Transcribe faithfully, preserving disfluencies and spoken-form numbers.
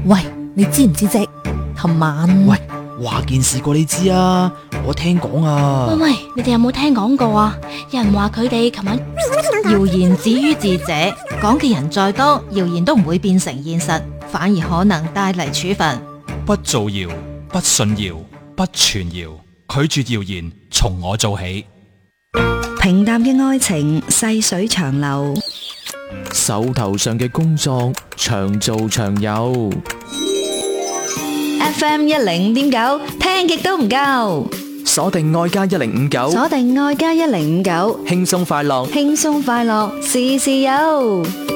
喂，你知唔知啫？琴晚喂，話件事過你知啊，我聽講啊。 喂喂，你哋有冇聽講過啊？有人話佢哋琴晚謠言止於智者，講嘅人再多，謠言都唔會變成現實，反而可能帶嚟處分。 不造謠，不信謠，不傳謠，拒絕謠言，從我做起。 平淡嘅愛情細水長流， 手頭上嘅工作長做長有。 F M 一零五點九，聽極都唔夠。 鎖定愛家一零五九， 鎖定愛家一零五九， 輕鬆快樂， 輕鬆快樂，事事有。